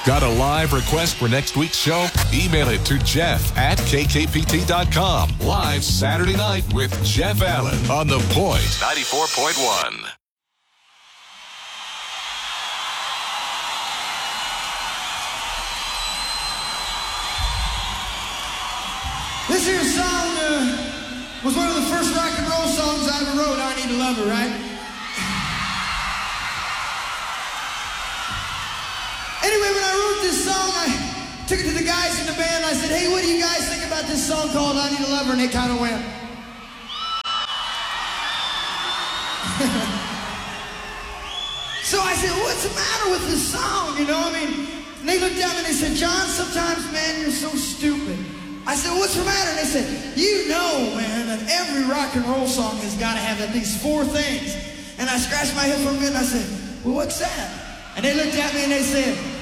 Got a live request for next week's show? Email it to jeff@kkpt.com. Live Saturday night with Jeff Allen on The Point 94.1. This here song was one of the first rock and roll songs I ever wrote. I Need a Lover, right? Anyway, when I wrote this song, I took it to the guys in the band. I said, hey, what do you guys think about this song called I Need a Lover? And they kind of went. So I said, what's the matter with this song? You know, I mean, and they looked at me and they said, John, sometimes, man, you're so stupid. I said, what's the matter? And they said, you know, man, that every rock and roll song has got to have at least 4 things. And I scratched my head for a minute and I said, well, what's that? And they looked at me and they said,